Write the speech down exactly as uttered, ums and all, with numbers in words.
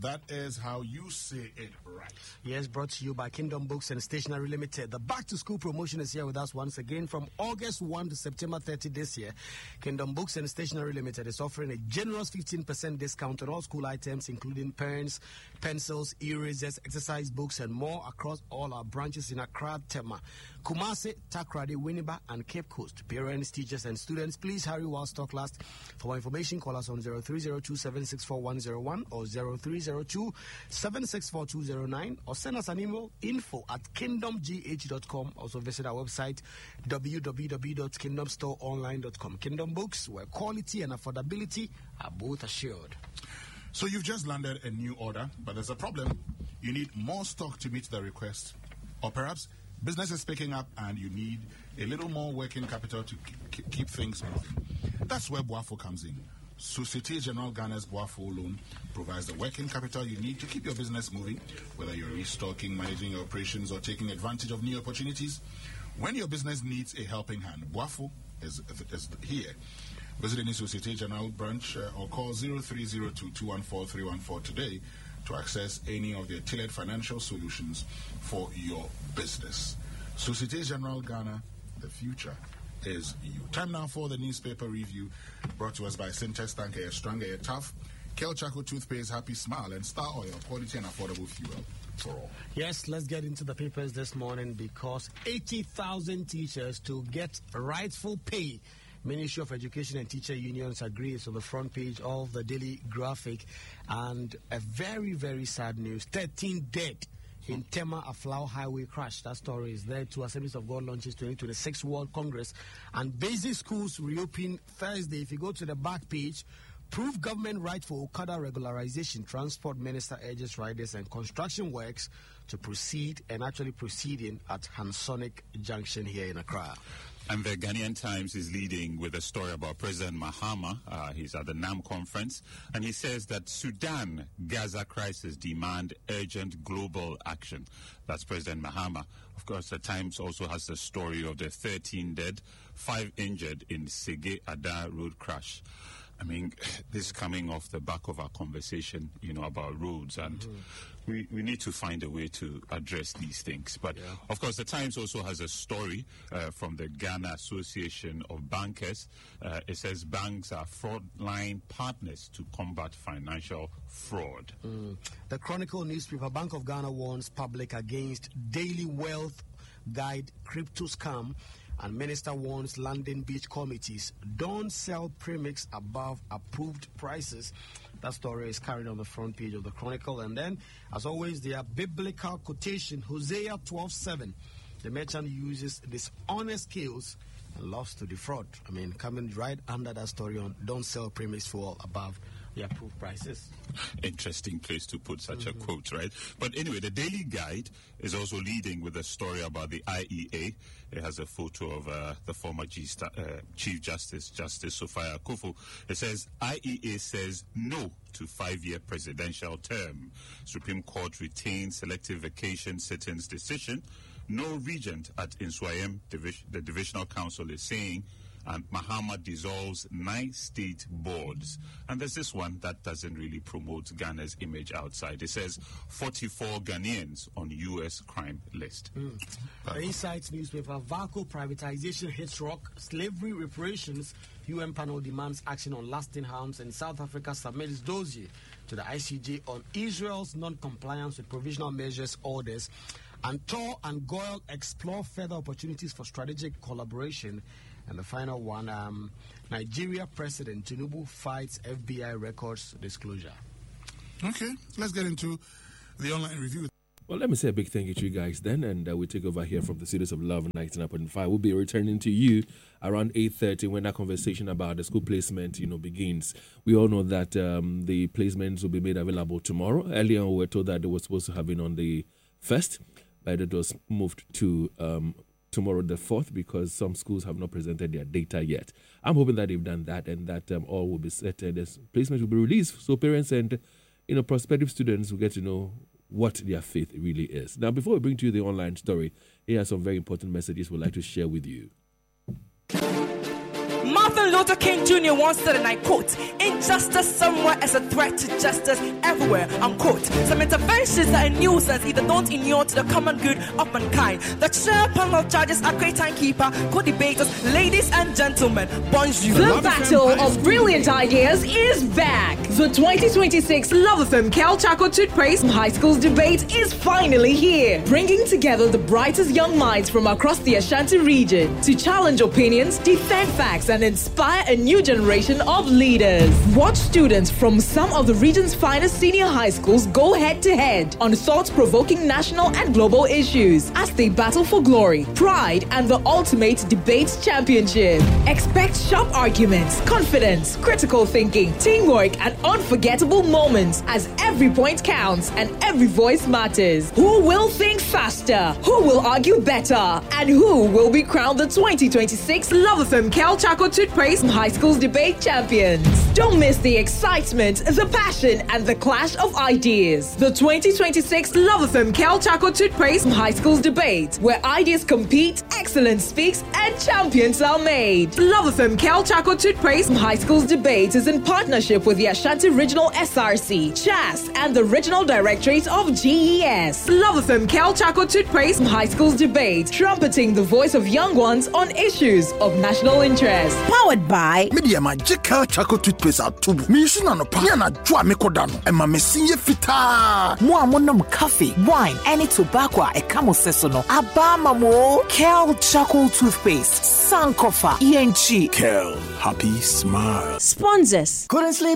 that is how you say it right. Yes, brought to you by Kingdom Books and Stationery Limited. The Back to School promotion is here with us once again from August first to September thirtieth this year. Kingdom Books and Stationery Limited is offering a generous fifteen percent discount on all school items, including pens, pencils, erasers, exercise books, and more across all our branches in Accra, Tema, Kumasi, Takrady, Winneba, and Cape Coast. Parents, teachers, and students, please hurry while stock lasts. For more information, call us on zero three zero two seven six four one zero one or zero three zero two seven six four two zero nine or send us an email info at kingdom g h dot com. Also visit our website w w w dot kingdom store online dot com. Kingdom Books, where quality and affordability are both assured. So you've just landed a new order, but there's a problem. You need more stock to meet the request, or perhaps business is picking up and you need a little more working capital to keep, keep things moving. That's where Boafo comes in. Societe Generale Ghana's Boafo loan provides the working capital you need to keep your business moving, whether you're restocking, managing your operations, or taking advantage of new opportunities. When your business needs a helping hand, Boafo is, is here. Visit any Societe Generale branch uh, or call zero three zero two two one four three one four today to access any of their tailored financial solutions for your business. Societe Generale Ghana, the future is you. Time now for the newspaper review, brought to us by Syntex Tank Air Strong Air Tough, Kel Chaco Toothpaste, Happy Smile, and Star Oil, quality and affordable fuel for all. Yes, let's get into the papers this morning because eighty thousand teachers to get rightful pay. Ministry of Education and Teacher Unions agrees on the front page of the Daily Graphic. And a very, very sad news. thirteen dead in Tema Aflao Highway crash. That story is there too. Assemblies of God launches twenty twenty-six World Congress. And basic schools reopen Thursday. If you go to the back page, prove government right for Okada regularization. Transport Minister urges riders and construction works to proceed and actually proceeding at Hansonic Junction here in Accra. And the Ghanaian Times is leading with a story about President Mahama. Uh, he's at the NAM conference, and he says that Sudan Gaza crisis demand urgent global action. That's President Mahama. Of course, the Times also has the story of the thirteen dead, five injured in Sege Ada road crash. I mean, this is coming off the back of our conversation, you know, about roads, and mm-hmm. we, we need to find a way to address these things. But, yeah. Of course, the Times also has a story uh, from the Ghana Association of Bankers. Uh, it says banks are fraud-line partners to combat financial fraud. Mm. The Chronicle newspaper, Bank of Ghana warns public against daily wealth guide crypto scam. And Minister warns London beach committees don't sell premix above approved prices. That story is carried on the front page of the Chronicle. And then, as always, their biblical quotation, Hosea twelve seven. The merchant uses dishonest scales and loves to defraud. I mean, coming right under that story on don't sell premix for above the approved prices. Interesting place to put such mm-hmm. a quote, right? But anyway, the Daily Guide is also leading with a story about the I E A. It has a photo of uh, the former G- uh, Chief Justice, Justice Sophia Akufo. It says, I E A says no to five-year presidential term. Supreme Court retains selective vacation sittings decision. No regent at Inswayem, Divis- the Divisional Council, is saying, and Mahama dissolves nine state boards. And there's this one that doesn't really promote Ghana's image outside. It says forty-four Ghanaians on U S crime list. Mm. The Insights newspaper, Vaco privatization hits rock, slavery reparations, U N panel demands action on lasting harms, and South Africa submits dossier to the I C J on Israel's non-compliance with provisional measures orders. And Tor and Goyle explore further opportunities for strategic collaboration. And the final one, um, Nigeria President Tinubu fights F B I records disclosure. Okay, let's get into the online review. Well, let me say a big thank you to you guys then, and uh, we take over here from the Studios of Love ninety-nine point five. We'll be returning to you around eight thirty when that conversation about the school placement, you know, begins. We all know that um, the placements will be made available tomorrow. Earlier, we were told that they were supposed to have been on the first, but it was moved to um, tomorrow the fourth because some schools have not presented their data yet. I'm hoping that they've done that and that um, all will be set and this placement will be released so parents and, you know, prospective students will get to know what their faith really is. Now, before we bring to you the online story, here are some very important messages we'd like to share with you. Martha Luther King Junior once said, and I quote, injustice somewhere is a threat to justice everywhere, unquote. Some interventions that are a nuisance either don't inure to the common good of mankind. The chair panel of judges are great timekeeper, co-debaters, ladies and gentlemen, bonjour. The battle of brilliant ideas is back. The twenty twenty-six Love F M Cal Chaco Toothpaste High Schools debate is finally here, bringing together the brightest young minds from across the Ashanti region to challenge opinions, defend facts, and inspire a new generation of leaders. Watch students from some of the region's finest senior high schools go head-to-head on thought-provoking national and global issues as they battle for glory, pride, and the ultimate debate championship. Expect sharp arguments, confidence, critical thinking, teamwork, and unforgettable moments as every point counts and every voice matters. Who will think faster? Who will argue better? And who will be crowned the twenty twenty-six Love F M Cal Chaco Toothpaste High Schools debate champions? Don't miss the excitement, the passion, and the clash of ideas. The twenty twenty-six Love F M Cal Chaco Toothpaste High Schools debate, where ideas compete, excellence speaks, and champions are made. Love F M Cal Chaco Toothpaste High Schools debate is in partnership with the Ashanti Regional S R C, C H A S, and the Regional Directorate of G E S. Love F M Cal Chaco Toothpaste High Schools debate, trumpeting the voice of young ones on issues of national interest. Powered by Media Magical Chaco Toothpaste at Tubu. Mission no Piana Jua Mikodano, and my Messia Fita. Moamonum coffee, wine, any tobacco, a camo sesono. Abama mo, Cal Chaco Toothpaste, Sankofa, E N G. Cal, happy smile. Sponsors. Couldn't sleep.